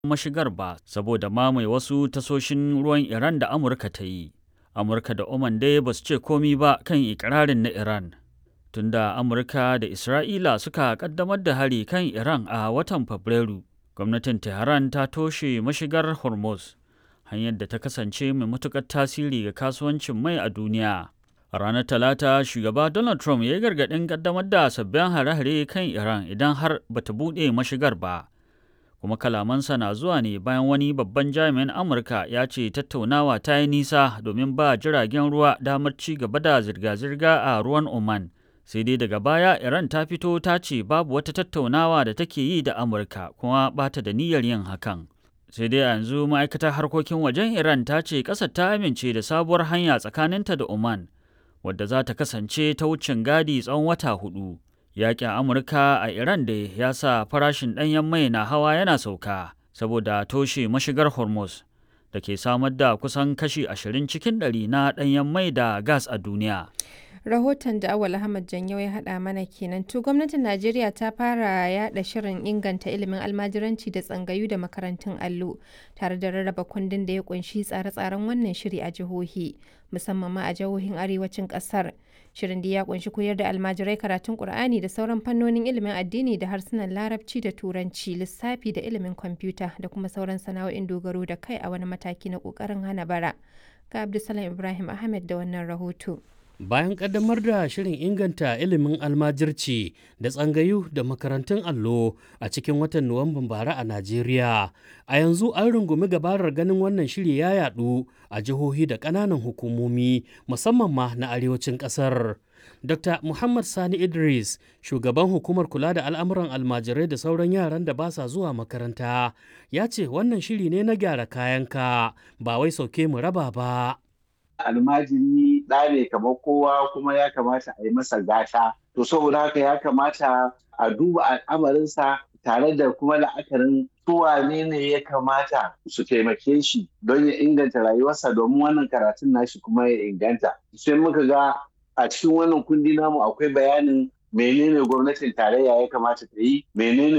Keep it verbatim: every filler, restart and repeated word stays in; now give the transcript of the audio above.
mashigar ba saboda mamaye wasu tasoshin ruwan Iran da Amurka ta yi. Amurka da Oman dai ba su ce komi ba kan ikirarin na Iran. Tunda Amurka da Isra'ila suka kaddamar da hari kan Iran a watan Fabrairu, gwamnatin Tehran ta toshe mashigar Hormuz, hanyar da ta kasance mai matuƙar tasiri ga kasuwancin mai a duniya. A ranar Talata, shugaba Donald Trump ya yi gargaɗin kaddamar da sabbin hare-hare kan Iran idan har bata buɗe mashigar ba. Kuma kalamansa na zuwa ne bayan wani babban jami'in Amurka ya ce tattaunawa ta yi nisa domin ba jiragen ruwa damar ci gaba da zirga-zirga a ruwan Oman. Sai dai daga baya Iran ta fito ta ce babu wata tattaunawa da take yi da Amurka kuma ba ta da niyyar yin hakan. Sai dai yanzu ma'aikatar harkokin wajen Iran ta ce ƙasar ta amince da sabuwar hanya tsakaninta da Oman, wadda za ta kasance ta wucin gadi tsawon wata hudu. Yaƙin Amurka a Iran da ya sa farashin ɗanyen mai na hawa yana sauka saboda toshe mashigar Hormuz da ke samar da kusan kashi ashirin cikin ɗari na ɗanyen mai da gas a duniya. Rahoton da Awal Ahmad Janyau ya haɗa mana kenan. To gwamnatin Najeriya ta fara yaɗa shirin inganta ilimin almajiranci da tsangayu da makarantun allo tare da rarraba kundin da ya kunshi tsare-tsaren wannan shiri a jihohi, musamman ma a jihohin arewacin ƙasar. Shirin da ya kunshi koyar da almajirai karatun Kur'ani da sauran fannonin ilimin addini da harsunan Larabci da Turanci, lissafi da ilimin kwamfuta da kuma sauran sana'o'in dogaro da kai a wani mataki na ƙoƙarin hana bara. Ga Abdulsalam Ibrahim Ahmed da wannan rahoto. Bayan kaddamar da shirin inganta ilimin almajirci da tsangayu da makarantun allo a cikin watan Nuwamban bara a Najeriya, a yanzu an rungumi gabarar ganin wannan shiri ya yadu a jihohi da ƙananan hukumomi musamman ma na arewacin ƙasar. Dokta Muhammad Sani Idris, shugaban hukumar kula da al'amuran almajirai da sauran yaran da ba sa zuwa makaranta, ya ce wannan shiri ne na gyara kayanka ba wai sauke mu raba ba. Almajiri ɗa ne kamar kowa kuma ya kamata a yi masa gata. To saboda haka ya kamata a duba al'amarinsa tare da kuma la'akarin wane ne ya kamata su taimake shi don ya inganta rayuwarsa domin wannan karatun nashi kuma ya inganta. Sai muka ga a cikin wannan kundi namu akwai bayanin menene gwamnatin tarayya ya kamata ta yi, menene